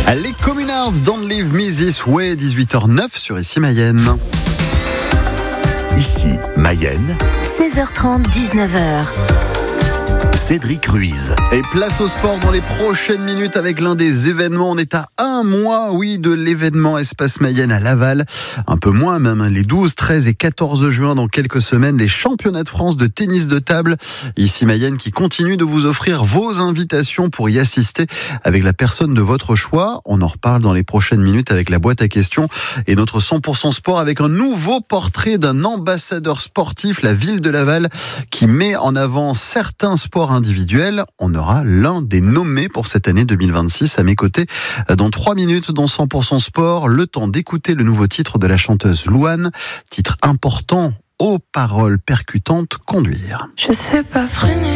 Les Communards, Don't Leave Me This Way, 18h09 sur Ici Mayenne. Ici Mayenne, 16h30, 19h. Cédric Ruiz. Et place au sport dans les prochaines minutes avec l'un des événements. On est à un mois, de l'événement Espace Mayenne à Laval. Un peu moins même, les 12, 13 et 14 juin dans quelques semaines, les championnats de France de tennis de table. Ici Mayenne qui continue de vous offrir vos invitations pour y assister avec la personne de votre choix. On en reparle dans les prochaines minutes avec la boîte à questions et notre 100% sport avec un nouveau portrait d'un ambassadeur sportif, la ville de Laval, qui met en avant certains sports individuels. On aura l'un des nommés pour cette année 2026 à mes côtés. Dans 3 minutes, dans 100% sport, le temps d'écouter le nouveau titre de la chanteuse Louane. Titre important, aux paroles percutantes, Conduire. Je sais pas freiner.